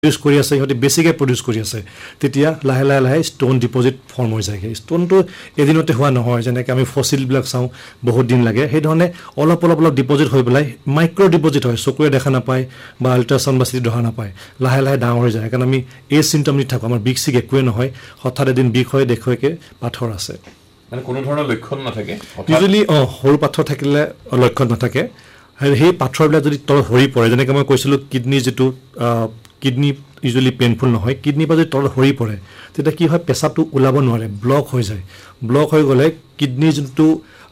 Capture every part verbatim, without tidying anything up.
produce কৰি আছে সিহঁতে বেছিকৈ প্ৰডিউচ কৰি আছে তেতিয়া লাহে লাহে লাহে ষ্ট'ন ডিপজিট ফৰ্ম হৈ যায়গৈ ষ্ট'নটো এদিনতে হোৱা নহয় যেনেকৈ আমি ফচিলবিলাক চাওঁ বহুত দিন লাগে সেইধৰণে অলপ অলপ অলপ ডিপজিট হৈ পেলাই মাইক্ৰ' ডিপজিট হয় চকুৰে দেখা নাপায় বা আল্ট্ৰাচাউণ্ড বা চিটি দেখা নাপায় লাহে লাহে ডাঙৰ হৈ যায় কাৰণ আমি এই চিমটম নি থাকোঁ আমাৰ বিষ চিক একোৱে নহয় হঠাৎ এদিন বিষ হয় দেখুৱাইকৈ পাথৰ আছে মানে কোনো ধৰণৰ লক্ষণ নাথাকে ইউজুৱেলি অঁ সৰু পাথৰ থাকিলে লক্ষণ নাথাকে সেই পাথৰবিলাক যদি তলত সৰি পৰে যেনেকৈ মই কৈছিলোঁ কিডনী যিটো কিডনী ইউজুৱেলি পেইনফুল নহয় কিডনীৰ পৰা যদি তলত সৰি পৰে তেতিয়া কি হয় পেচাবটো ওলাব নোৱাৰে ব্লক হৈ যায় ব্লক হৈ গ'লে কিডনীৰ যোনটো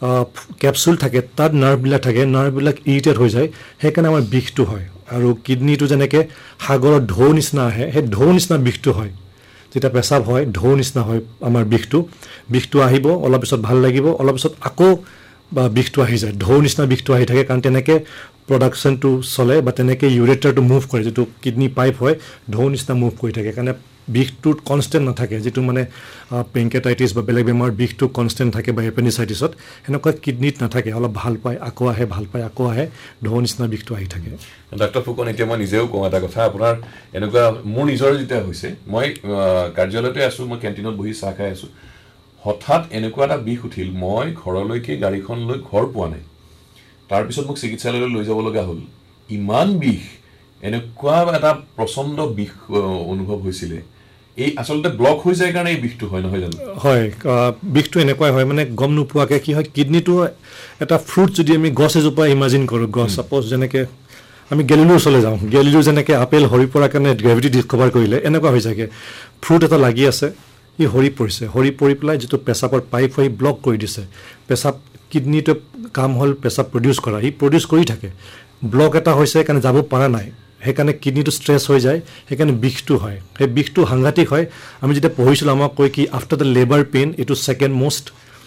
কেপচুল থাকে তাত নাৰ্ভবিলাক থাকে নাৰ্ভবিলাক ইৰিটেট হৈ যায় সেইকাৰণে আমাৰ বিষটো হয় আৰু কিডনীটো যেনেকৈ সাগৰৰ ঢৌ নিচিনা আহে সেই ঢৌ নিচিনা বিষটো হয় যেতিয়া পেচাব হয় ঢৌ নিচিনা হয় আমাৰ বিষটো বিষটো আহিব অলপ পিছত ভাল লাগিব অলপ পিছত আকৌ বা বিষটো আহি যায় ঢৌ নিচিনা বিষটো আহি থাকে কাৰণ তেনেকৈ প্ৰডাকশ্যনটো চলে বা তেনেকৈ ইউৰেটাৰটো মুভ কৰে যিটো কিডনী পাইপ হয় ঢৌ নিচিনা মুভ কৰি থাকে কাৰণে বিষটোত কনষ্টেণ্ট নাথাকে যিটো মানে পেংকেটাইটিছ বা বেলেগ বেমাৰ বিষটো কনষ্টেণ্ট থাকে বা এপেণ্ডিচাইটিছত সেনেকুৱা কিডনীত নাথাকে অলপ ভাল পায় আকৌ আহে ভাল পায় আকৌ আহে ঢৌ নিচিনা বিষটো আহি থাকে ডাক্তৰ ফুকন এতিয়া মই নিজেও কওঁ এটা কথা আপোনাৰ এনেকুৱা মোৰ নিজৰ যেতিয়া হৈছে মই কাৰ্যালয়তে আছোঁ মই কেণ্টিনত বহি চাহ খাই আছোঁ হঠাৎ এনেকুৱা এটা বিষ উঠিল মই ঘৰলৈকে গাড়ীখন লৈ ঘৰ পোৱা নাই তাৰপিছত মোক চিকিৎসালয়লৈ লৈ যাব লগা হ'ল ইমান বিষ এনেকুৱা এটা প্ৰচণ্ড বিষ অনুভৱ হৈছিলে এই আচলতে ব্লক হৈ যায় কাৰণে এই বিষটো হয় নহয় জানো হয় বিষটো এনেকুৱাই হয় মানে গম নোপোৱাকৈ কি হয় কিডনীটো এটা ফ্ৰুট যদি আমি গছ এজোপা ইমাজিন কৰোঁ গছ ছাপ'জ যেনেকৈ আমি গেলিলিৰ ওচৰলৈ যাওঁ গেলিলিৰ যেনেকৈ আপেল সৰি পৰাৰ কাৰণে গ্ৰেভিটি ডিছকভাৰ কৰিলে এনেকুৱা হৈ যায়গৈ ফ্ৰুট এটা লাগি আছে ই সৰি পৰিছে সৰি পৰি পেলাই যিটো পেচাবৰ পাইপ হৈ ব্লক কৰি দিছে পেচাব কিডনীটো কাম হ'ল পেচাব প্ৰডিউচ কৰা ই প্ৰডিউচ কৰি থাকে ব্লক এটা হৈছে সেইকাৰণে যাব পৰা নাই সেইকাৰণে কিডনীটো ষ্ট্ৰেছ হৈ যায় সেইকাৰণে বিষটো হয় সেই বিষটো সাংঘাতিক হয় আমি যেতিয়া পঢ়িছিলোঁ আমাক কৈ কি আফটাৰ দ্য লেবাৰ পেইন এইটো ছেকেণ্ড মষ্ট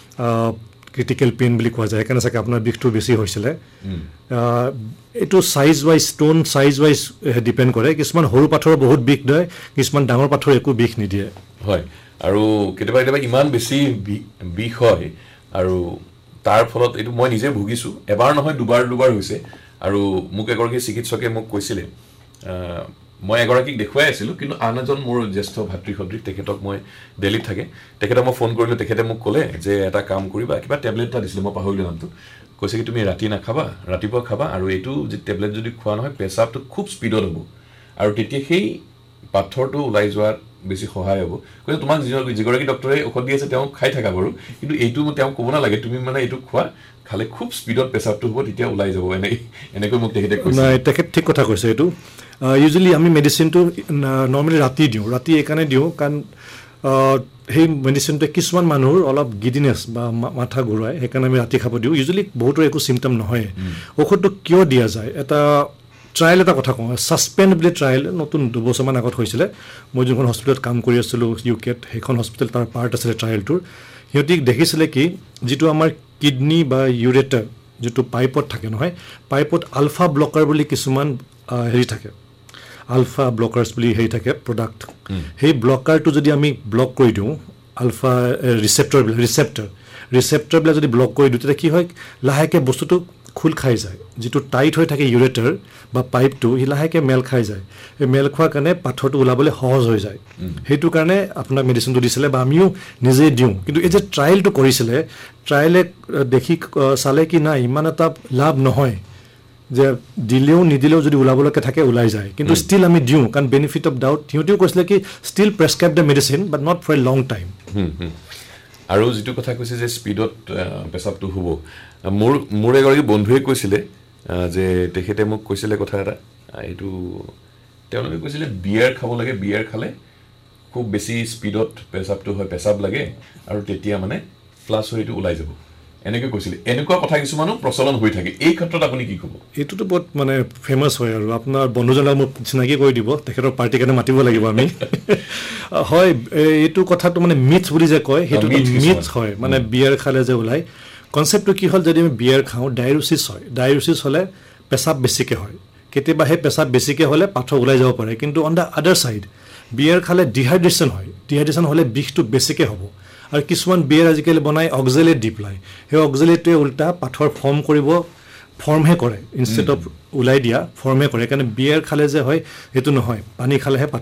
ক্ৰিটিকেল পেইন বুলি কোৱা যায় সেইকাৰণে চাগে আপোনাৰ বিষটো বেছি হৈছিলে এইটো size wise stone size wise depend কৰে কিছুমান সৰু পাথৰৰ বহুত বিষ দিয়ে কিছুমান ডাঙৰ পাথৰৰ একো বিষ নিদিয়ে হয় আৰু কেতিয়াবা কেতিয়াবা ইমান বেছি বিষ হয় আৰু তাৰ ফলত এইটো মই নিজে ভুগিছোঁ এবাৰ নহয় দুবাৰ দুবাৰ হৈছে আৰু মোক এগৰাকী চিকিৎসকে মোক কৈছিলে মই এগৰাকীক দেখুৱাই আছিলোঁ কিন্তু আন এজন মোৰ জ্যেষ্ঠ ভাতৃ সদৃশ তেখেতক মই দিল্লীত থাকে তেখেতক মই ফোন কৰিলোঁ তেখেতে মোক ক'লে যে এটা কাম কৰিবা কিবা টেবলেট এটা দিছিলে মই পাহৰিলোঁ নামটো কৈছে কি তুমি ৰাতি নাখাবা ৰাতিপুৱা খাবা আৰু এইটো যে টেবলেট যদি খোৱা নহয় পেচাবটো খুব স্পীডত হ'ব আৰু তেতিয়া সেই পাথৰটো ওলাই যোৱাত বেছি সহায় হ'ব কৈছে তোমাক যিগৰাকী ডক্টৰে ঔষধ দি আছে তেওঁ খাই থাকা বাৰু কিন্তু এইটো তেওঁক ক'ব নালাগে তুমি মানে এইটো খোৱা খালে খুব স্পীডত পেচাবটো হ'ব তেতিয়া ওলাই যাব এনে এনেকৈ মোক তেখেতে কৈছে নাই তেখেত ঠিক কথা কৈছে এইটো ইউজুৱেলি আমি মেডিচিনটো নৰ্মেলি ৰাতি দিওঁ ৰাতি এইকাৰণে দিওঁ কাৰণ সেই মেডিচিনটোৱে কিছুমান মানুহৰ অলপ গিডিনেছ বা মাথা ঘূৰাই সেইকাৰণে আমি ৰাতি খাব দিওঁ ইউজুৱেলি বহুতৰ একো চিমটম নহয় ঔষধটো কিয় দিয়া যায় এটা ট্ৰায়েল এটা কথা কওঁ ছাছপেণ্ড বুলি ট্ৰায়েল নতুন দুবছৰমান আগত হৈছিলে মই যোনখন হস্পিটেলত কাম কৰি আছিলোঁ ইউ কেত সেইখন হস্পিটেল তাৰ পাৰ্ট আছিলে ট্ৰায়েলটোৰ সিহঁতি দেখিছিলে কি যিটো আমাৰ কিডনী বা ইউৰেটাৰ যিটো পাইপত থাকে নহয় পাইপত আলফা ব্লকাৰ বুলি কিছুমান হেৰি থাকে আলফা ব্লকাৰ্ছ বুলি হেৰি থাকে প্ৰডাক্ট সেই ব্লকাৰটো যদি আমি ব্লক কৰি দিওঁ আলফা ৰিচেপ্টৰবিলাক ৰিচেপ্টৰ ৰিচেপ্টৰবিলাক যদি ব্লক কৰি দিওঁ তেতিয়া কি হয় লাহেকৈ বস্তুটো খোল খাই যায় যিটো টাইট হৈ থাকে ইউৰেটাৰ বা পাইপটো সি লাহেকৈ মেল খাই যায় সেই মেল খোৱাৰ কাৰণে পাথৰটো ওলাবলৈ সহজ হৈ যায় সেইটো কাৰণে আপোনাক মেডিচিনটো দিছিলে বা আমিও নিজেই দিওঁ কিন্তু এই যে ট্ৰায়েলটো কৰিছিলে ট্ৰায়েলে দেখি চালে কি নাই ইমান এটা লাভ নহয় যে দিলেও নিদিলেও যদি ওলাবলৈকে থাকে ওলাই যায় কিন্তু ষ্টিল আমি দিওঁ কাৰণ বেনিফিট অফ ডাউট সিহঁতেও কৈছিলে কি still prescribe the medicine but not for a long time আৰু যিটো কথা কৈছে যে স্পীডত পেচাবটো হ'ব মোৰ মোৰ এগৰাকী বন্ধুৱে কৈছিলে যে তেখেতে মোক কৈছিলে কথা এটা এইটো তেওঁলোকে কৈছিলে বিয়াৰ খাব লাগে বিয়াৰ খালে খুব বেছি স্পীডত পেচাবটো হয় পেচাব লাগে আৰু তেতিয়া মানে ফ্লাছ হৈ এইটো ওলাই যাব এনেকৈ কৈছিলে এনেকুৱা কথা কিছুমানো প্ৰচলন হৈ থাকে এই ক্ষেত্ৰত আপুনি কি ক'ব এইটোতো বহুত মানে ফেমাছ হয় আৰু আপোনাৰ বন্ধুজনক মোক চিনাকি কৰি দিব তেখেতৰ পাৰ্টিৰ কাৰণে মাতিব লাগিব আমি হয় এইটো কথাটো মানে মিথ বুলি যে কয় সেইটো মিথ হয় মানে বিয়াৰ খালে যে ওলাই কনচেপ্টটো কি হ'ল যদি আমি বিয়াৰ খাওঁ ডায়েৰিচিছ হয় ডায়েৰিচিছ হ'লে পেচাব বেছিকৈ হয় কেতিয়াবা সেই পেচাব বেছিকৈ হ'লে পাথৰ ওলাই যাব পাৰে কিন্তু অন দ্য আদাৰ ছাইড বিয়াৰ খালে ডিহাইড্ৰেশ্যন হয় ডিহাইড্ৰেশ্যন হ'লে বিষটো বেছিকৈ হ'ব আৰু কিছুমান বিয়াৰ আজিকালি বনাই অক্সেলেট দি পেলাই সেই অক্সেলেটটোৱে উল্টা পাথৰ ফৰ্ম কৰিব ফৰ্মহে কৰে ইনষ্টেড অফ ওলাই দিয়া ফৰ্মহে কৰে সেইকাৰণে বিয়েৰ খালে যে হয় সেইটো নহয় পানী খালেহে